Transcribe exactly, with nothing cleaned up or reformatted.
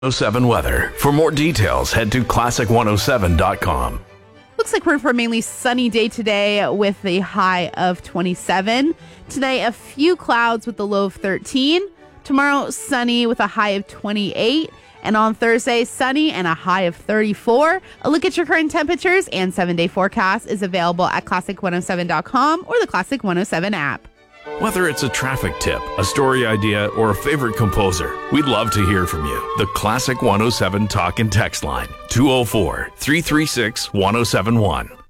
oh seven weather. For more details, head to classic one oh seven dot com. Looks like we're in for a mainly sunny day today with a high of twenty-seven. Today, a few clouds with a low of thirteen. Tomorrow, sunny with a high of twenty-eight. And on Thursday, sunny and a high of thirty-four. A look at your current temperatures and seven-day forecast is available at classic one oh seven dot com or the Classic one oh seven app. Whether it's a traffic tip, a story idea, or a favorite composer, we'd love to hear from you. The Classic one oh seven Talk and Text line, two oh four, three three six, one oh seven one.